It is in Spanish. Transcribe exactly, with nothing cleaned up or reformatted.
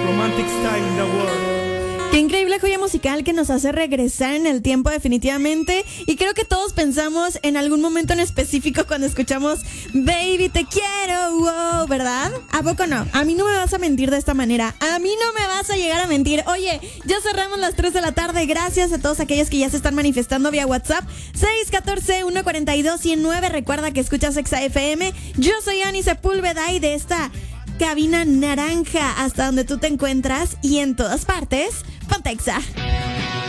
romantic style in the world. Qué increíble joya musical que nos hace regresar en el tiempo definitivamente. Y creo que todos pensamos en algún momento en específico cuando escuchamos Baby te quiero, wow, ¿verdad? ¿A poco no? A mí no me vas a mentir de esta manera. A mí no me vas a llegar a mentir. Oye, ya cerramos las tres de la tarde. Gracias a todos aquellos que ya se están manifestando vía WhatsApp. seis uno cuatro, uno cuatro dos, uno cero nueve. Recuerda que escuchas Exa F M. Yo soy Ani Sepúlveda y de esta cabina naranja hasta donde tú te encuentras y en todas partes, ponte Exa.